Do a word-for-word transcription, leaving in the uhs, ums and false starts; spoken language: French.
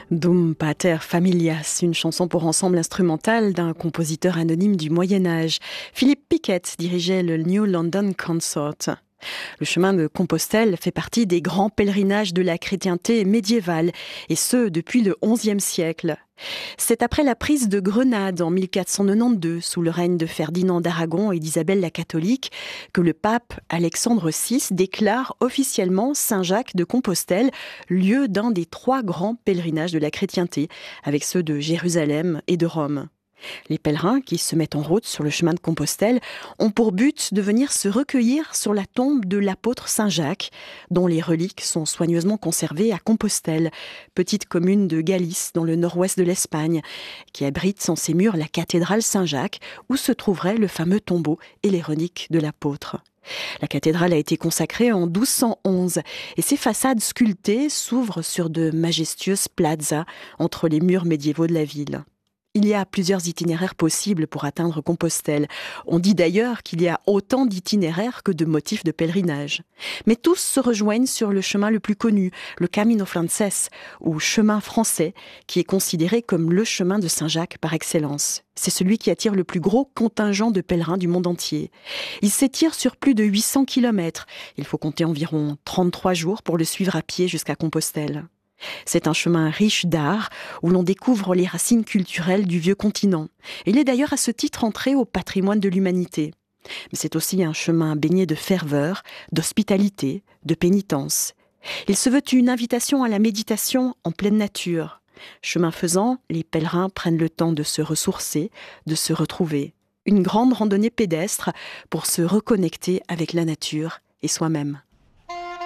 Dum Pater Familias, une chanson pour ensemble instrumental d'un compositeur anonyme du Moyen-Âge. Philip Pickett dirigeait le New London Consort. Le chemin de Compostelle fait partie des grands pèlerinages de la chrétienté médiévale, et ce, depuis le onzième siècle. C'est après la prise de Grenade en mille quatre cent quatre-vingt-douze, sous le règne de Ferdinand d'Aragon et d'Isabelle la catholique, que le pape Alexandre six déclare officiellement Saint-Jacques de Compostelle lieu d'un des trois grands pèlerinages de la chrétienté, avec ceux de Jérusalem et de Rome. Les pèlerins qui se mettent en route sur le chemin de Compostelle ont pour but de venir se recueillir sur la tombe de l'apôtre Saint-Jacques, dont les reliques sont soigneusement conservées à Compostelle, petite commune de Galice dans le nord-ouest de l'Espagne, qui abrite en ses murs la cathédrale Saint-Jacques, où se trouverait le fameux tombeau et les reliques de l'apôtre. La cathédrale a été consacrée en douze cent onze et ses façades sculptées s'ouvrent sur de majestueuses plazas entre les murs médiévaux de la ville. Il y a plusieurs itinéraires possibles pour atteindre Compostelle. On dit d'ailleurs qu'il y a autant d'itinéraires que de motifs de pèlerinage. Mais tous se rejoignent sur le chemin le plus connu, le Camino Francés, ou chemin français, qui est considéré comme le chemin de Saint-Jacques par excellence. C'est celui qui attire le plus gros contingent de pèlerins du monde entier. Il s'étire sur plus de huit cents kilomètres. Il faut compter environ trente-trois jours pour le suivre à pied jusqu'à Compostelle. C'est un chemin riche d'art où l'on découvre les racines culturelles du vieux continent. Il est d'ailleurs à ce titre entré au patrimoine de l'humanité. Mais c'est aussi un chemin baigné de ferveur, d'hospitalité, de pénitence. Il se veut une invitation à la méditation en pleine nature. Chemin faisant, les pèlerins prennent le temps de se ressourcer, de se retrouver. Une grande randonnée pédestre pour se reconnecter avec la nature et soi-même.